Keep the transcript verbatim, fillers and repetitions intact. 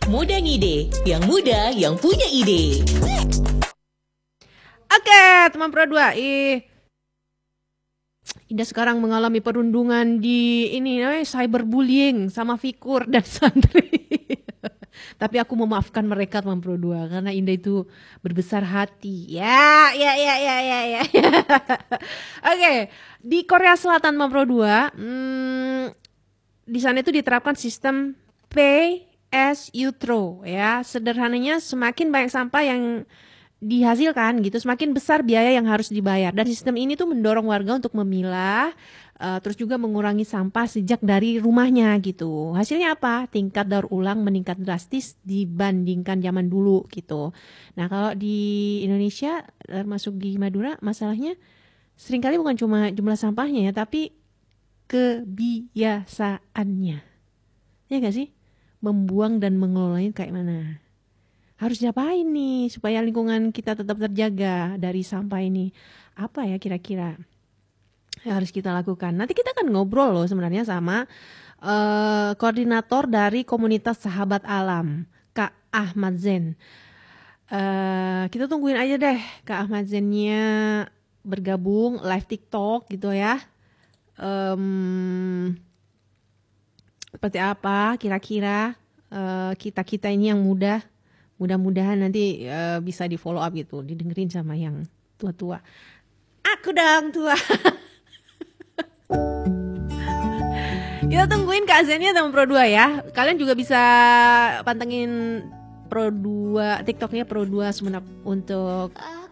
Muda Ngide, yang muda yang punya ide. Oke, teman Pro dua. Ih, Indah sekarang mengalami perundungan di ini namanya cyberbullying sama Fikur dan Santri. Tapi aku memaafkan mereka teman Pro dua karena Indah itu berbesar hati. Ya, ya, ya, ya, ya, ya. Oke, di Korea Selatan teman Pro dua, hmm, di sana itu diterapkan sistem pay as you throw ya. Sederhananya semakin banyak sampah yang dihasilkan gitu, semakin besar biaya yang harus dibayar. Dan sistem ini tuh mendorong warga untuk memilah, uh, terus juga mengurangi sampah sejak dari rumahnya gitu. Hasilnya apa? Tingkat daur ulang meningkat drastis dibandingkan zaman dulu gitu. Nah kalau di Indonesia, termasuk di Madura, masalahnya seringkali bukan cuma jumlah sampahnya ya, tapi kebiasaannya. Ya gak sih? Membuang dan mengelolanya kayak mana? Harus diapain nih supaya lingkungan kita tetap terjaga dari sampah ini? Apa ya kira-kira yang harus kita lakukan? Nanti kita akan ngobrol loh sebenarnya sama uh, koordinator dari komunitas Sahabat Alam, Kak Ahmad Zen. Uh, kita tungguin aja deh Kak Ahmad Zennya bergabung live TikTok gitu ya. Um, seperti apa kira-kira uh, kita-kita ini yang muda. Mudah-mudahan nanti uh, bisa di follow up gitu, didengerin sama yang tua-tua. Aku dong tua. Kita tungguin Kak Zennya teman Pro dua ya. Kalian juga bisa pantengin Pro dua, TikToknya Pro dua Sumenep untuk